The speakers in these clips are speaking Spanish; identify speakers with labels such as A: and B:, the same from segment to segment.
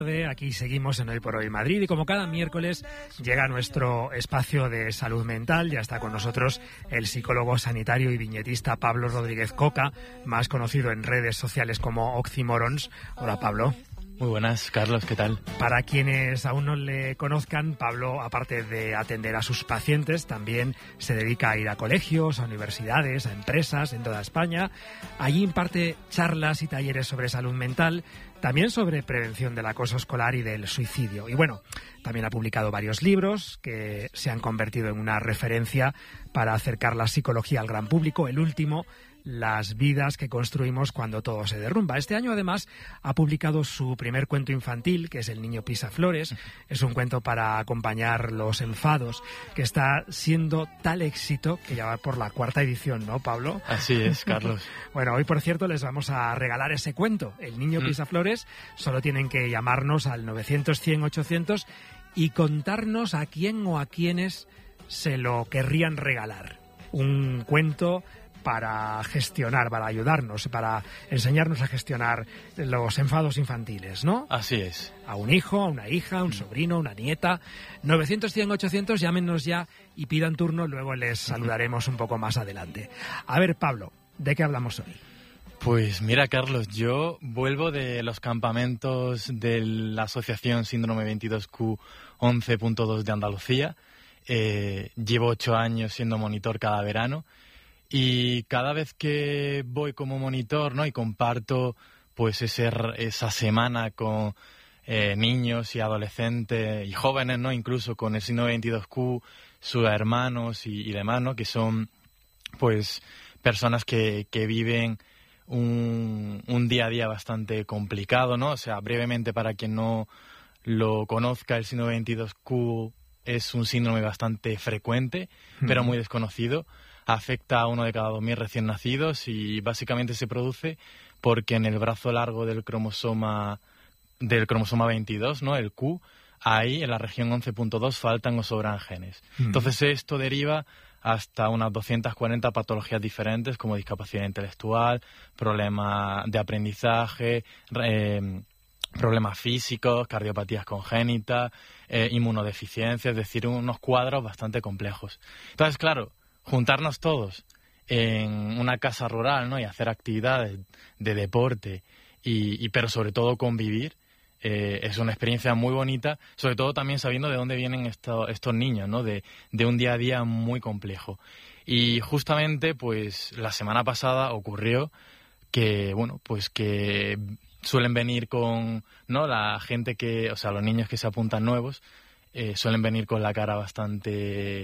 A: Aquí seguimos en Hoy por Hoy Madrid y como cada miércoles llega nuestro espacio de salud mental. Ya está con nosotros el psicólogo sanitario y viñetista Pablo Rodríguez Coca, más conocido en redes sociales como Oxymorons. Hola, Pablo.
B: Muy buenas, Carlos, ¿qué tal?
A: Para quienes aún no le conozcan, Pablo, aparte de atender a sus pacientes, también se dedica a ir a colegios, a universidades, a empresas en toda España. Allí imparte charlas y talleres sobre salud mental, también sobre prevención del acoso escolar y del suicidio. Y bueno, también ha publicado varios libros que se han convertido en una referencia para acercar la psicología al gran público. El último, Las vidas que construimos cuando todo se derrumba. Este año, además, ha publicado su primer cuento infantil, que es El niño pisa flores. Es un cuento para acompañar los enfados, que está siendo tal éxito que ya va por la 4ª edición, ¿no, Pablo?
B: Así es, Carlos.
A: Bueno, hoy, por cierto, les vamos a regalar ese cuento, El niño pisa flores. Solo tienen que llamarnos al 900-100-800 y contarnos a quién o a quiénes se lo querrían regalar. Un cuento para gestionar, para ayudarnos, para enseñarnos a gestionar los enfados infantiles, ¿no?
B: Así es.
A: A un hijo, a una hija, a un sobrino, a una nieta. 900-100-800, llámenos ya y pidan turno, luego les saludaremos un poco más adelante. A ver, Pablo, ¿de qué hablamos hoy?
B: Pues mira, Carlos, yo vuelvo de los campamentos de la Asociación Síndrome 22Q 11.2 de Andalucía. Llevo 8 años siendo monitor cada verano. Y cada vez que voy como monitor, ¿no?, y comparto pues esa semana con niños y adolescentes y jóvenes, ¿no?, incluso con el síndrome 22Q, sus hermanos y demás, ¿no?, que son pues personas que viven un día a día bastante complicado, ¿no? O sea, brevemente, para quien no lo conozca, el síndrome 22Q es un síndrome bastante frecuente, pero muy desconocido. Afecta a 1 de cada 2.000 recién nacidos y básicamente se produce porque en el brazo largo del cromosoma 22, ¿no?, el Q, ahí en la región 11.2 faltan o sobran genes. Entonces esto deriva hasta unas 240 patologías diferentes como discapacidad intelectual, problemas de aprendizaje, problemas físicos, cardiopatías congénitas, inmunodeficiencia, es decir, unos cuadros bastante complejos. Entonces, claro, juntarnos todos en una casa rural, ¿no?, y hacer actividades de deporte, pero sobre todo convivir, es una experiencia muy bonita, sobre todo también sabiendo de dónde vienen estos niños, ¿no?, de un día a día muy complejo. Y justamente, pues, la semana pasada ocurrió que, bueno, pues que suelen venir con, ¿no?, la gente que, o sea, los niños que se apuntan nuevos, suelen venir con la cara bastante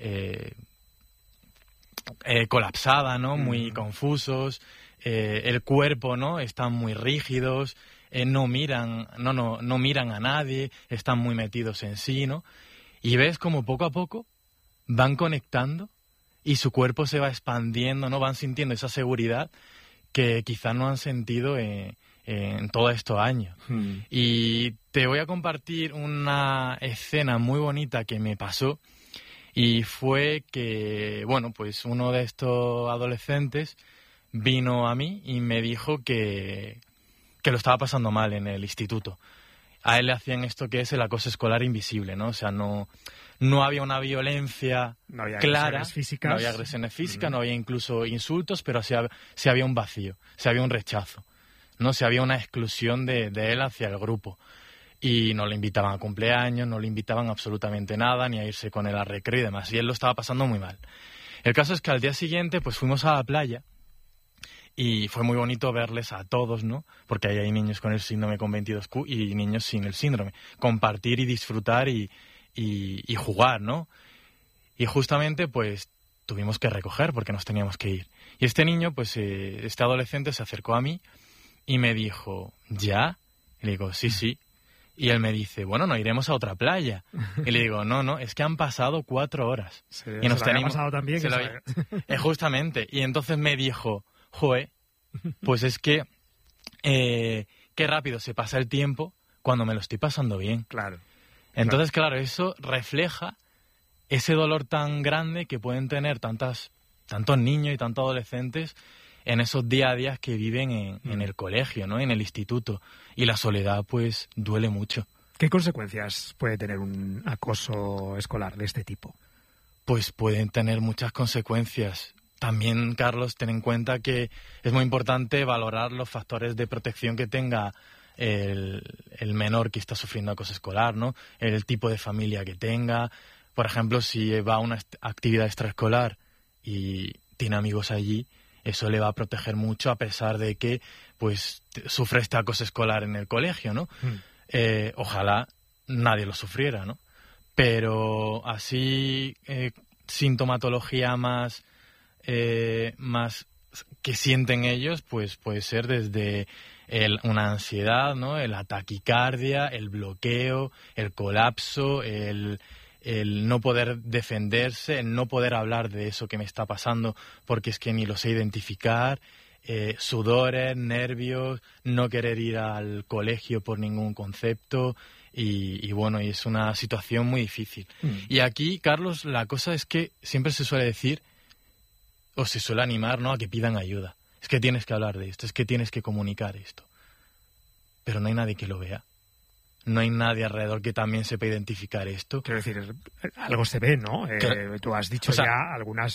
B: colapsada, ¿no?, muy confusos, el cuerpo, ¿no?, están muy rígidos, no miran a nadie, están muy metidos en sí, ¿no? Y ves como poco a poco van conectando y su cuerpo se va expandiendo, ¿no? Van sintiendo esa seguridad que quizás no han sentido en todos estos años. Y te voy a compartir una escena muy bonita que me pasó. Y fue que, bueno, pues uno de estos adolescentes vino a mí y me dijo que lo estaba pasando mal en el instituto. A él le hacían esto que es el acoso escolar invisible, ¿no? O sea, no había una violencia clara, no había agresiones físicas, no había incluso insultos, pero sí había un vacío, sí había un rechazo, ¿no? Sí había una exclusión de él hacia el grupo. Y no le invitaban a cumpleaños, no le invitaban absolutamente nada, ni a irse con él a recreo y demás. Y él lo estaba pasando muy mal. El caso es que al día siguiente pues fuimos a la playa y fue muy bonito verles a todos, ¿no? Porque ahí hay niños con el síndrome con 22Q y niños sin el síndrome. Compartir y disfrutar y jugar, ¿no? Y justamente pues tuvimos que recoger porque nos teníamos que ir. Y este niño, pues este adolescente se acercó a mí y me dijo, ¿ya? Y le digo, sí. Y él me dice, bueno, no iremos a otra playa. Y le digo, no, es que han pasado 4 horas.
A: Y nos teníamos pasado también.
B: Justamente. Y entonces me dijo, joe, pues es que qué rápido se pasa el tiempo cuando me lo estoy pasando bien.
A: Claro.
B: Entonces, claro, eso refleja ese dolor tan grande que pueden tener tantos niños y tantos adolescentes en esos día a día que viven en el colegio, ¿no? En el instituto. Y la soledad, pues, duele mucho.
A: ¿Qué consecuencias puede tener un acoso escolar de este tipo?
B: Pues pueden tener muchas consecuencias. También, Carlos, ten en cuenta que es muy importante valorar los factores de protección que tenga el menor que está sufriendo acoso escolar, ¿no? El tipo de familia que tenga. Por ejemplo, si va a una actividad extraescolar y tiene amigos allí, eso le va a proteger mucho a pesar de que pues sufre este acoso escolar en el colegio, ¿no? Ojalá nadie lo sufriera, ¿no? Pero así sintomatología más que sienten ellos, pues puede ser desde una ansiedad, ¿no? La taquicardia, el bloqueo, el colapso, el no poder defenderse, el no poder hablar de eso que me está pasando porque es que ni lo sé identificar, sudores, nervios, no querer ir al colegio por ningún concepto y bueno, y es una situación muy difícil. Y aquí, Carlos, la cosa es que siempre se suele decir o se suele animar, ¿no?, a que pidan ayuda. Es que tienes que hablar de esto, es que tienes que comunicar esto. Pero no hay nadie que lo vea. No hay nadie alrededor que también sepa identificar esto.
A: Quiero decir, algo se ve, ¿no? Tú has dicho ya algunas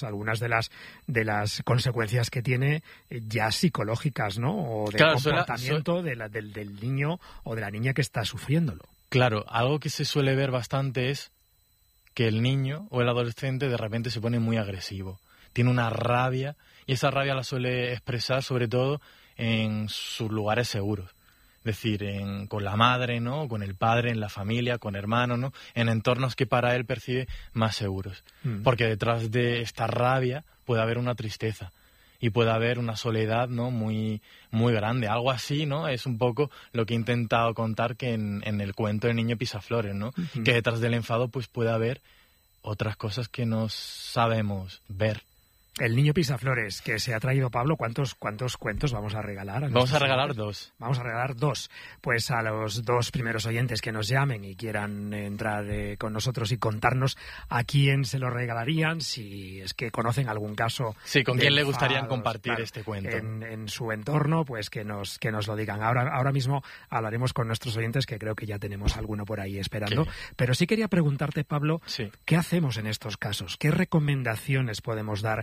A: de las consecuencias que tiene ya psicológicas, ¿no? O de comportamiento del niño o de la niña que está sufriéndolo.
B: Claro, algo que se suele ver bastante es que el niño o el adolescente de repente se pone muy agresivo. Tiene una rabia y esa rabia la suele expresar sobre todo en sus lugares seguros. Es decir, con la madre, ¿no? Con el padre, en la familia, con hermanos, ¿no? En entornos que para él percibe más seguros. Porque detrás de esta rabia puede haber una tristeza y puede haber una soledad, ¿no?, muy, muy grande. Algo así, ¿no? Es un poco lo que he intentado contar que en el cuento El niño pisaflores, ¿no? Que detrás del enfado pues puede haber otras cosas que no sabemos ver.
A: El niño pisaflores que se ha traído Pablo, ¿cuántos cuentos vamos a regalar?
B: Vamos a regalar dos.
A: Vamos a regalar dos. Pues a los dos primeros oyentes que nos llamen y quieran entrar con nosotros y contarnos a quién se lo regalarían, si es que conocen algún caso.
B: Sí, con quién le gustaría compartir este cuento.
A: En su entorno, pues que nos lo digan. Ahora mismo hablaremos con nuestros oyentes, que creo que ya tenemos alguno por ahí esperando. Pero sí quería preguntarte, Pablo, ¿qué hacemos en estos casos? ¿Qué recomendaciones podemos dar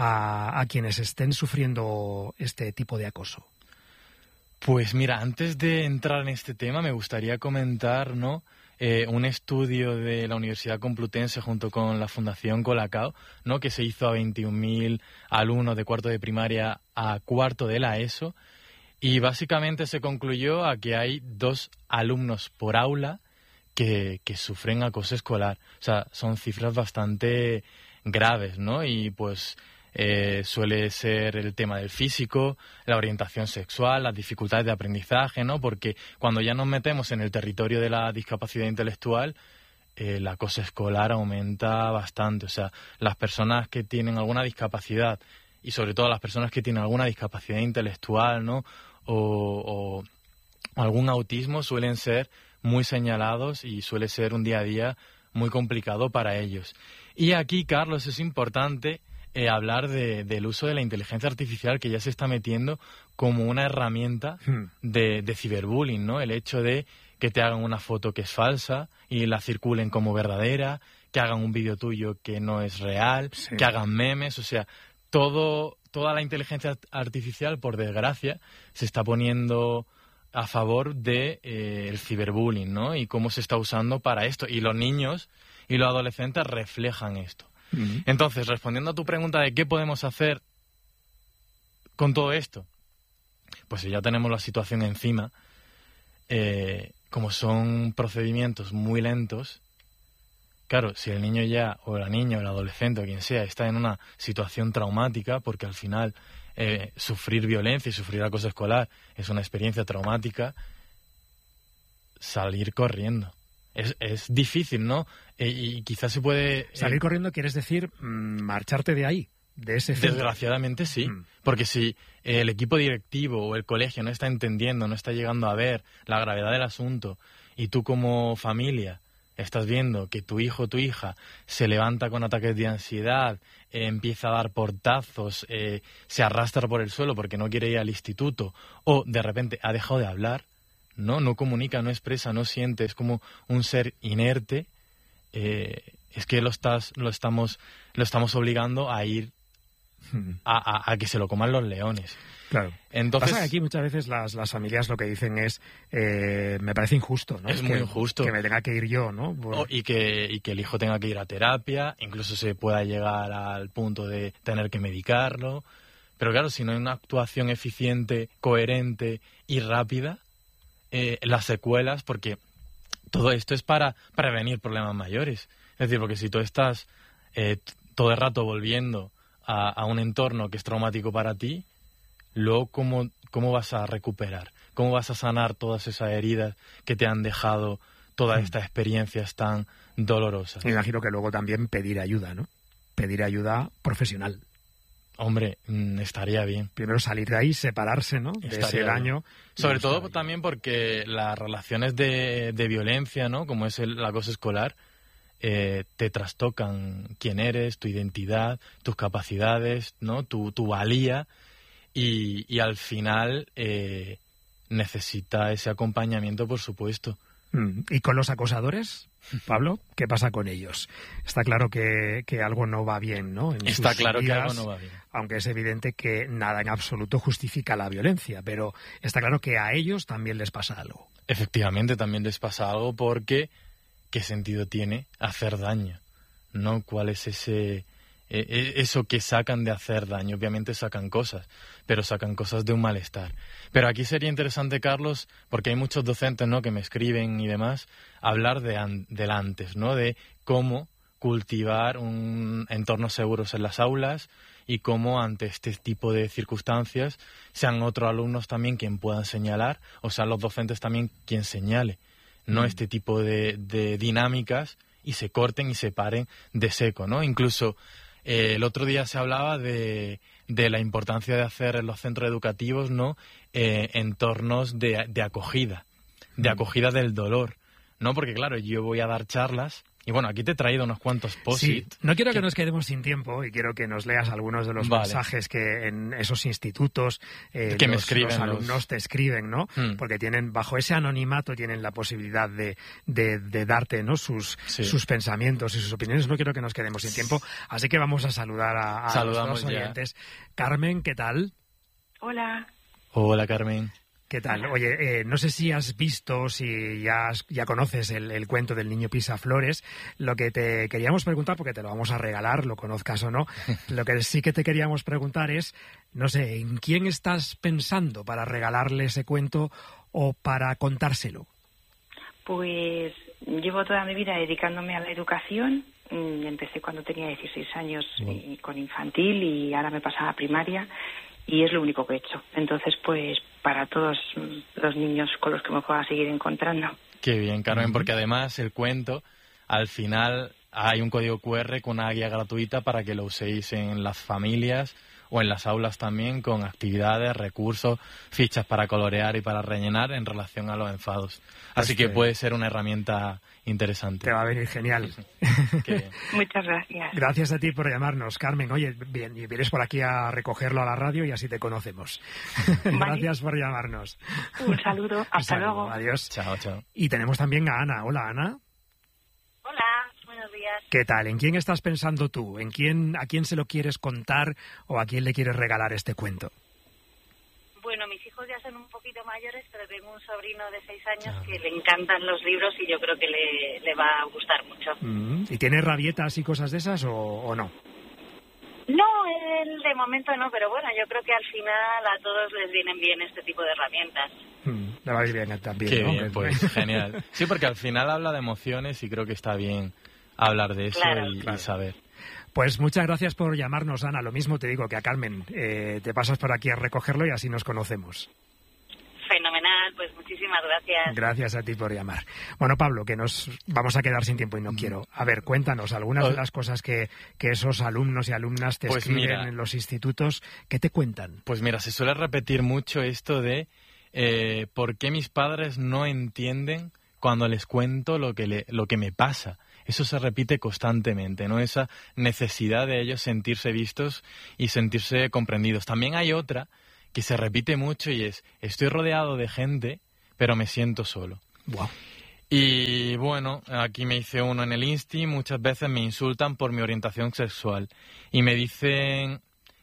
A: a quienes estén sufriendo este tipo de acoso?
B: Pues mira, antes de entrar en este tema me gustaría comentar, ¿no?, un estudio de la Universidad Complutense junto con la Fundación Colacao, ¿no?, que se hizo a 21.000 alumnos de cuarto de primaria a cuarto de la ESO, y básicamente se concluyó a que hay 2 alumnos por aula que sufren acoso escolar. O sea, son cifras bastante graves, ¿no? Y pues suele ser el tema del físico, la orientación sexual, las dificultades de aprendizaje, ¿no? Porque cuando ya nos metemos en el territorio de la discapacidad intelectual, el acoso escolar aumenta bastante. O sea, las personas que tienen alguna discapacidad y sobre todo las personas que tienen alguna discapacidad intelectual, ¿no?, o algún autismo suelen ser muy señalados y suele ser un día a día muy complicado para ellos. Y aquí, Carlos, es importante hablar del uso de la inteligencia artificial, que ya se está metiendo como una herramienta de ciberbullying, ¿no? El hecho de que te hagan una foto que es falsa y la circulen como verdadera, que hagan un vídeo tuyo que no es real, que hagan memes, o sea, toda la inteligencia artificial, por desgracia, se está poniendo a favor de el ciberbullying, ¿no? Y cómo se está usando para esto. Y los niños y los adolescentes reflejan esto. Entonces, respondiendo a tu pregunta de qué podemos hacer con todo esto, pues si ya tenemos la situación encima, como son procedimientos muy lentos, claro, si el niño ya, o la niña, o el adolescente, o quien sea, está en una situación traumática, porque al final sufrir violencia y sufrir acoso escolar es una experiencia traumática, salir corriendo. Es difícil, ¿no? Y quizás se puede...
A: Salir corriendo, ¿quieres decir marcharte de ahí, de ese centro?
B: Desgraciadamente sí, porque si el equipo directivo o el colegio no está entendiendo, no está llegando a ver la gravedad del asunto, y tú como familia estás viendo que tu hijo o tu hija se levanta con ataques de ansiedad, empieza a dar portazos, se arrastra por el suelo porque no quiere ir al instituto, o de repente ha dejado de hablar, no comunica, no expresa, no siente, es como un ser inerte, es que lo estamos obligando a ir a que se lo coman los leones.
A: Claro.
B: Entonces,
A: pasa que aquí muchas veces las familias lo que dicen es me parece injusto, ¿no?
B: Es muy injusto.
A: Que me tenga que ir yo, ¿no?
B: Y que el hijo tenga que ir a terapia, incluso se pueda llegar al punto de tener que medicarlo. Pero claro, si no hay una actuación eficiente, coherente y rápida, las secuelas, porque todo esto es para prevenir problemas mayores. Es decir, porque si tú estás todo el rato volviendo a un entorno que es traumático para ti, luego, ¿cómo vas a recuperar? ¿Cómo vas a sanar todas esas heridas que te han dejado todas estas experiencias tan dolorosas?
A: Me imagino que luego también pedir ayuda, ¿no? Pedir ayuda profesional.
B: Hombre, estaría bien.
A: Primero salir de ahí, separarse, ¿no? De ese daño.
B: Sobre todo también porque las relaciones de violencia, ¿no? Como es el acoso escolar, te trastocan quién eres, tu identidad, tus capacidades, ¿no? Tu valía. Y al final necesita ese acompañamiento, por supuesto.
A: ¿Y con los acosadores, Pablo? ¿Qué pasa con ellos? Está claro que algo no va bien, ¿no?
B: Está claro que algo no va bien.
A: Aunque es evidente que nada en absoluto justifica la violencia, pero está claro que a ellos también les pasa algo.
B: Efectivamente, también les pasa algo porque ¿qué sentido tiene hacer daño? ¿No? ¿Cuál es eso que sacan de hacer daño? Obviamente sacan cosas, pero sacan cosas de un malestar. Pero aquí sería interesante, Carlos, porque hay muchos docentes, ¿no?, que me escriben y demás, hablar del antes, ¿no?, de cómo cultivar un entorno seguros en las aulas y cómo ante este tipo de circunstancias sean otros alumnos también quien puedan señalar, o sean los docentes también quien señale, ¿no?, este tipo de dinámicas y se corten y se paren de seco, ¿no? Incluso el otro día se hablaba de la importancia de hacer en los centros educativos, ¿no?, entornos de acogida del dolor, ¿no? Porque claro, yo voy a dar charlas y bueno, aquí te he traído unos cuantos post-it.
A: Sí, no quiero que nos quedemos sin tiempo y quiero que nos leas algunos de los mensajes que en esos institutos
B: que los
A: alumnos te escriben, ¿no? Porque tienen, bajo ese anonimato, tienen la posibilidad de darte, ¿no?, sus pensamientos y sus opiniones. No quiero que nos quedemos sin tiempo, así que vamos a saludar a los dos oyentes. Carmen, ¿qué tal?
C: Hola.
B: Hola, Carmen.
A: ¿Qué tal? Oye, no sé si has visto, si ya conoces el cuento del niño Pisaflores. Lo que te queríamos preguntar, porque te lo vamos a regalar, lo conozcas o no, lo que sí que te queríamos preguntar es, no sé, ¿en quién estás pensando para regalarle ese cuento o para contárselo?
C: Pues llevo toda mi vida dedicándome a la educación. Empecé cuando tenía 16 años con infantil y ahora me pasaba a primaria. Y es lo único que he hecho. Entonces, pues, para todos los niños con los que me pueda seguir encontrando.
B: Qué bien, Carmen, porque además el cuento, al final hay un código QR con una guía gratuita para que lo uséis en las familias o en las aulas también, con actividades, recursos, fichas para colorear y para rellenar en relación a los enfados. Así que puede ser una herramienta interesante.
A: Te va a venir genial.
C: Muchas gracias.
A: Gracias a ti por llamarnos, Carmen. Oye, bien, y vienes por aquí a recogerlo a la radio y así te conocemos. Vale. Gracias por llamarnos.
C: Un saludo. Hasta luego.
A: Adiós.
B: Chao, chao.
A: Y tenemos también a Ana. Hola, Ana.
D: Hola, buenos días.
A: ¿Qué tal? ¿En quién estás pensando tú? ¿A quién se lo quieres contar o a quién le quieres regalar este cuento?
D: Bueno, mis hijos ya son un poquito mayores, pero tengo un sobrino de 6 años que le encantan los libros y yo creo que le va a gustar mucho.
A: ¿Y tiene rabietas y cosas de esas o no?
D: No, él de momento no, pero bueno, yo creo que al final a todos les vienen bien este tipo de herramientas.
A: Le va a ir bien también,
B: Qué
A: ¿no?
B: bien, pues genial. Sí, porque al final habla de emociones y creo que está bien hablar de eso y saber.
A: Pues muchas gracias por llamarnos, Ana. Lo mismo te digo que a Carmen. Te pasas por aquí a recogerlo y así nos conocemos.
D: Fenomenal, pues muchísimas gracias.
A: Gracias a ti por llamar. Bueno, Pablo, que nos vamos a quedar sin tiempo y no quiero. A ver, cuéntanos algunas de las cosas que esos alumnos y alumnas te escriben en los institutos. ¿Qué te cuentan?
B: Pues mira, se suele repetir mucho esto de ¿por qué mis padres no entienden cuando les cuento lo que me pasa. Eso se repite constantemente, ¿no? Esa necesidad de ellos sentirse vistos y sentirse comprendidos. También hay otra que se repite mucho y es: estoy rodeado de gente, pero me siento solo.
A: Wow.
B: Y bueno, aquí me hice uno en el Insti, muchas veces me insultan por mi orientación sexual y me dicen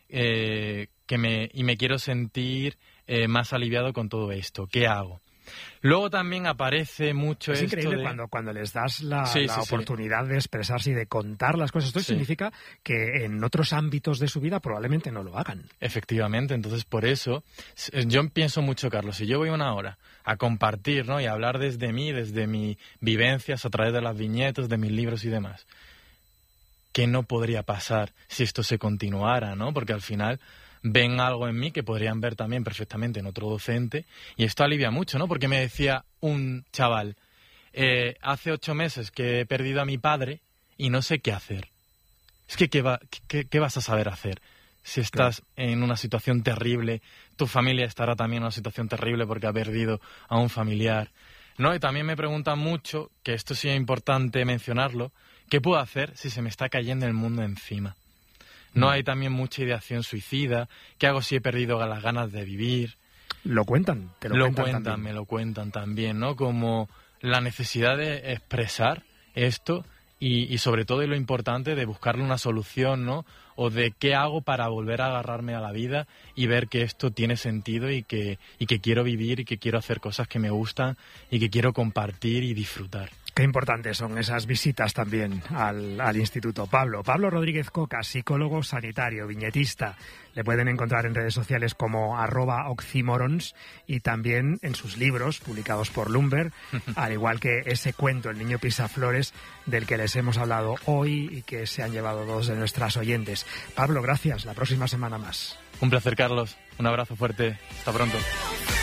B: me quiero sentir más aliviado con todo esto. ¿Qué hago? Luego también aparece mucho
A: es
B: esto
A: increíble cuando les das la oportunidad de expresarse y de contar las cosas. Esto significa que en otros ámbitos de su vida probablemente no lo hagan.
B: Efectivamente, entonces por eso yo pienso mucho, Carlos, si yo voy una hora a compartir, ¿no? y a hablar desde mí, desde mis vivencias, a través de las viñetas, de mis libros y demás, ¿qué no podría pasar si esto se continuara, ¿no? Porque al final ven algo en mí que podrían ver también perfectamente en otro docente, y esto alivia mucho, ¿no? Porque me decía un chaval, hace 8 meses que he perdido a mi padre y no sé qué hacer. Es que ¿qué vas a saber hacer? Si estás en una situación terrible, tu familia estará también en una situación terrible porque ha perdido a un familiar, ¿no? Y también me preguntan mucho, que esto sí es importante mencionarlo, ¿qué puedo hacer si se me está cayendo el mundo encima? No hay también mucha ideación suicida. ¿Qué hago si he perdido las ganas de vivir?
A: Lo cuentan, te lo cuentan también.
B: Me lo cuentan también, ¿no? Como la necesidad de expresar esto y sobre todo, y lo importante, de buscarle una solución, ¿no? O de qué hago para volver a agarrarme a la vida y ver que esto tiene sentido y que quiero vivir y que quiero hacer cosas que me gustan y que quiero compartir y disfrutar.
A: Qué importantes son esas visitas también al instituto. Pablo Rodríguez Coca, psicólogo sanitario, viñetista. Le pueden encontrar en redes sociales como @oxymorons y también en sus libros publicados por Lumber, al igual que ese cuento, El niño pisaflores, del que les hemos hablado hoy y que se han llevado 2 de nuestras oyentes. Pablo, gracias. La próxima semana más.
B: Un placer, Carlos. Un abrazo fuerte. Hasta pronto.